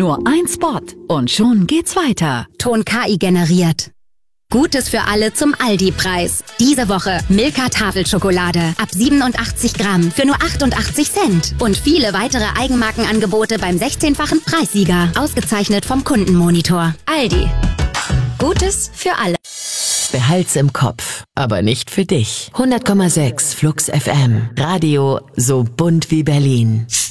Nur ein Spot und schon geht's weiter. Ton KI generiert. Gutes für alle zum Aldi-Preis. Diese Woche Milka Tafelschokolade ab 87 Gramm für nur 88 Cent. Und viele weitere Eigenmarkenangebote beim 16-fachen Preissieger. Ausgezeichnet vom Kundenmonitor. Aldi. Gutes für alle. Behalt's im Kopf, aber nicht für dich. 100,6 Flux FM. Radio so bunt wie Berlin.